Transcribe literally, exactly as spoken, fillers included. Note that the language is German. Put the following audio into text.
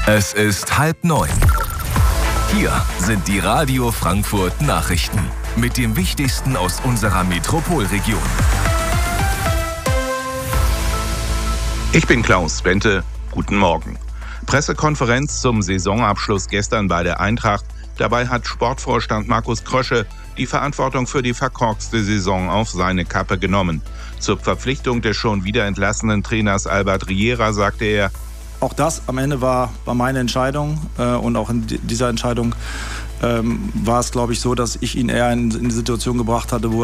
Es ist halb neun. Hier sind die Radio Frankfurt Nachrichten mit dem Wichtigsten aus unserer Metropolregion. Ich bin Klaus Bente. Guten Morgen. Pressekonferenz zum Saisonabschluss gestern bei der Eintracht. Dabei hat Sportvorstand Markus Krösche die Verantwortung für die verkorkste Saison auf seine Kappe genommen. Zur Verpflichtung des schon wieder entlassenen Trainers Albert Riera sagte er: Auch das am Ende war, war meine Entscheidung äh, und auch in dieser Entscheidung ähm, war es, glaube ich, so, dass ich ihn eher in, in die Situation gebracht hatte, wo